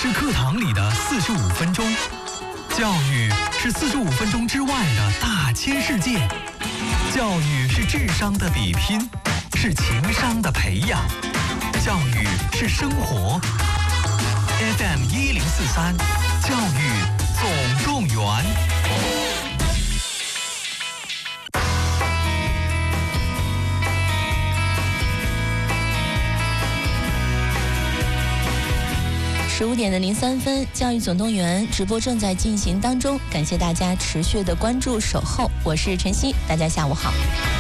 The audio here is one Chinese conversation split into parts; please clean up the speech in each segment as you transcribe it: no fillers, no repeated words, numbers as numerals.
是课堂里的45分钟，教育是45分钟之外的大千世界，教育是智商的比拼，是情商的培养，教育是生活。FM 1043，教育总动员。 15点03分，教育总动员直播正在进行当中，感谢大家持续的关注守候，我是晨曦，大家下午好。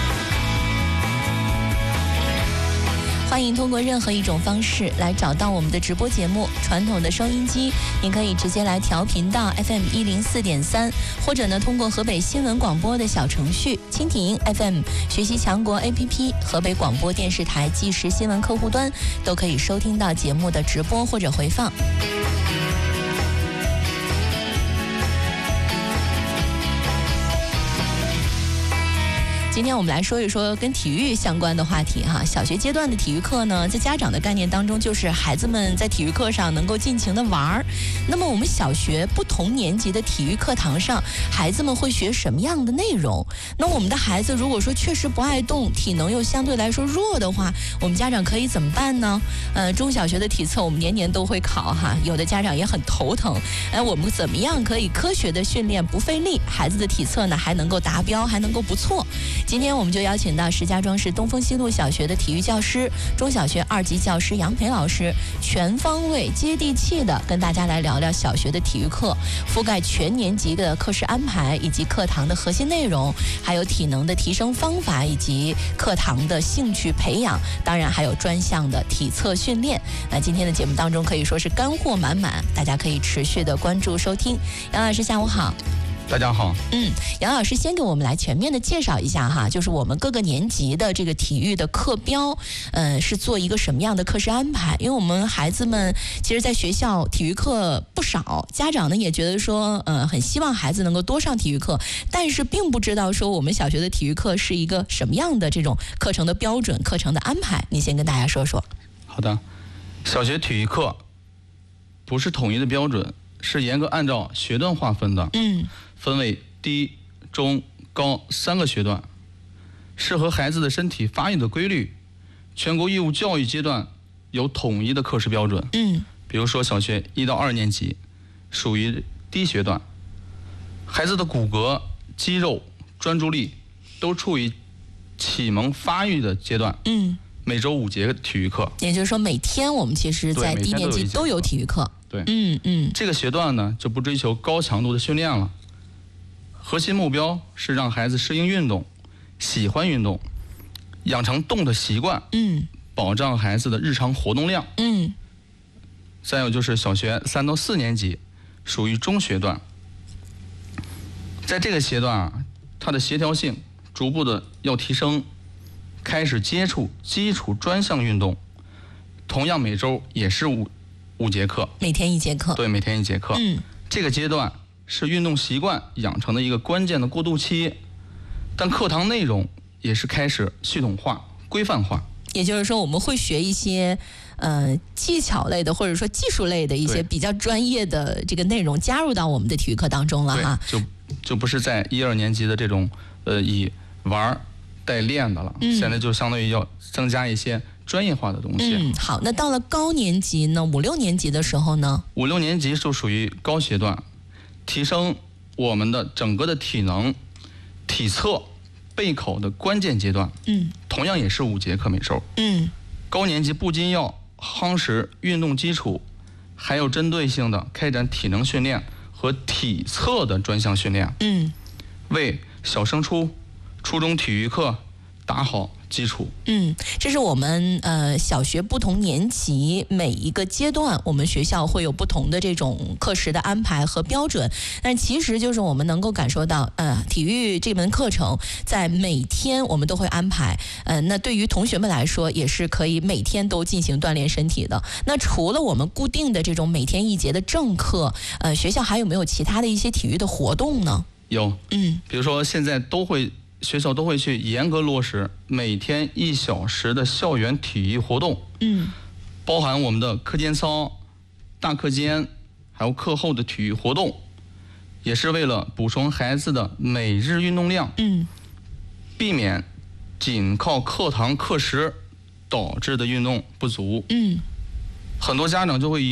欢迎通过任何一种方式来找到我们的直播节目，传统的收音机您可以直接来调频到 FM 104.3，或者呢通过河北新闻广播的小程序蜻蜓 FM、 学习强国 APP、 河北广播电视台即时新闻客户端都可以收听到节目的直播或者回放。今天我们来说一说跟体育相关的话题哈。小学阶段的体育课呢，在家长的概念当中，就是孩子们在体育课上能够尽情的玩儿。那么我们小学不同年级的体育课堂上，孩子们会学什么样的内容？那我们的孩子如果说确实不爱动，体能又相对来说弱的话，我们家长可以怎么办呢？中小学的体测我们年年都会考哈，有的家长也很头疼。我们怎么样可以科学的训练不费力，孩子的体测呢还能够达标，还能够不错？今天我们就邀请到石家庄市东风西路小学的体育教师、中小学2级教师杨培老师，全方位接地气的跟大家来聊聊小学的体育课，覆盖全年级的课时安排以及课堂的核心内容，还有体能的提升方法以及课堂的兴趣培养，当然还有专项的体测训练。那今天的节目当中可以说是干货满满，大家可以持续的关注收听。杨老师下午好。 大家好。 杨老师先给我们来全面的介绍一下哈，就是我们各个年级的这个体育的课标，是做一个什么样的课时安排？因为我们孩子们其实在学校体育课不少，家长呢也觉得说，很希望孩子能够多上体育课，但是并不知道说我们小学的体育课是一个什么样的这种课程的标准、课程的安排。你先跟大家说说。 好的，小学体育课不是统一的标准，是严格按照学段划分的。分为低、中、高3个学段，适合孩子的身体发育的规律。全国义务教育阶段有统一的课时标准。比如说小学1到2年级属于低学段，孩子的骨骼、肌肉、专注力都处于启蒙发育的阶段。每周5节体育课， 也就是说每天我们其实在低年级都有体育课。 对，这个学段呢就不追求高强度的训练了。核心目标是让孩子适应运动，喜欢运动，养成动的习惯，保障孩子的日常活动量。再有就是小学3到4年级属于中学段，在这个阶段啊，它的协调性逐步的要提升，开始接触基础专项运动，同样每周也是5节课， 每天1节课。 对，每天1节课。这个阶段是运动习惯养成的一个关键的过渡期，但课堂内容也是开始系统化、规范化。 也就是说，我们会学一些技巧类的或者说技术类的一些比较专业的这个内容加入到我们的体育课当中了哈。 就不是在1、2年级的这种以玩带练的了，现在就相当于要增加一些专业化的东西。 好，那到了高年级呢，5、6年级的时候呢 ？5、6年级就属于高学段，提升我们的整个的体能、体测、备考的关键阶段。同样也是5节课每周。高年级不仅要夯实运动基础，还有针对性的开展体能训练和体测的专项训练。为小升初、初中体育课打好基础。 这是我们小学不同年级每一个阶段，我们学校会有不同的这种课时的安排和标准。但其实就是我们能够感受到，体育这门课程在每天我们都会安排。那对于同学们来说，也是可以每天都进行锻炼身体的。那除了我们固定的这种每天1节的正课，学校还有没有其他的一些体育的活动呢？ 有，比如说现在学校都会去严格落实每天1小时的校园体育活动，包含我们的课间操、 大课间还有课后的体育活动，也是为了补充孩子的每日运动量，避免仅靠课堂课时导致的运动不足。很多家长就会